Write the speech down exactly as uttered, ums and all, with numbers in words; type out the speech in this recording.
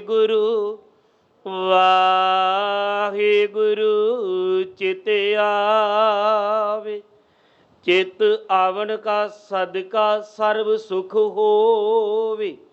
ਗੁਰੂ ਵਾਹਿਗੁਰੂ ਚਿਤ ਆਵੇ, ਚਿਤ ਆਵਣ ਕਾ ਸਦਕਾ ਸਰਬ ਸੁਖ ਹੋਵੇ।